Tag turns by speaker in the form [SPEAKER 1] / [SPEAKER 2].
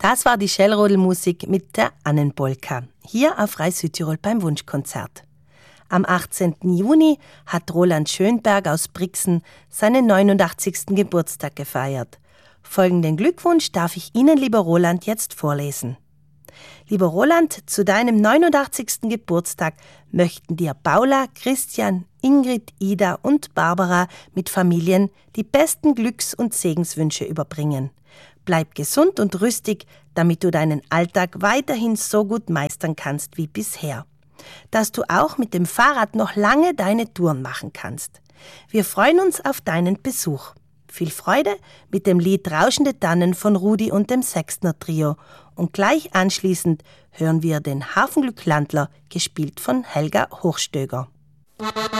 [SPEAKER 1] Das war die Schellrodelmusik mit der Annenpolka, hier auf Frei Südtirol beim Wunschkonzert. Am 18. Juni hat Roland Schönberg aus Brixen seinen 89. Geburtstag gefeiert. Folgenden Glückwunsch darf ich Ihnen, lieber Roland, jetzt vorlesen. Lieber Roland, zu deinem 89. Geburtstag möchten dir Paula, Christian, Ingrid, Ida und Barbara mit Familien die besten Glücks- und Segenswünsche überbringen. Bleib gesund und rüstig, damit du deinen Alltag weiterhin so gut meistern kannst wie bisher. Dass du auch mit dem Fahrrad noch lange deine Touren machen kannst. Wir freuen uns auf deinen Besuch. Viel Freude mit dem Lied Rauschende Tannen von Rudi und dem Sextner Trio. Und gleich anschließend hören wir den Hafenglücklandler, gespielt von Helga Hochstöger.